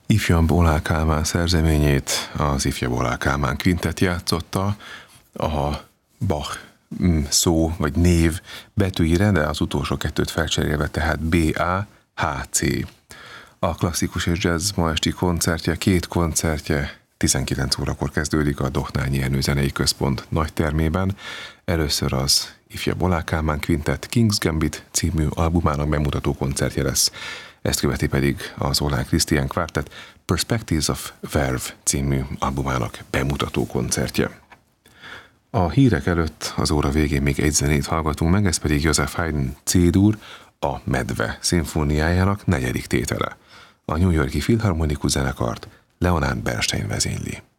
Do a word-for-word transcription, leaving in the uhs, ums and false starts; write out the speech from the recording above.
Ifjabb Oláh Kálmán szerzeményét az Ifjabb Oláh Kálmán Quintett játszotta, a Bach szó vagy név betűire, de az utolsó kettőt felcserélve, tehát B A H C. A klasszikus és jazz ma esti koncertje, két koncertje tizenkilenc órakor kezdődik a Dohnányi Ernő Zenei Központ nagytermében. Először az Ifjabb Oláh Kálmán Quintett King's Gambit című albumának bemutató koncertje lesz. Ezt követi pedig az Oláh Krisztián Quartet Perspectives of Verve című albumának bemutató koncertje. A hírek előtt az óra végén még egy zenét hallgatunk meg, ez pedig Joseph Haydn C-dur, a Medve szimfóniájának negyedik tétele. A New York-i Filharmonikus Zenekart Leonard Bernstein vezényli.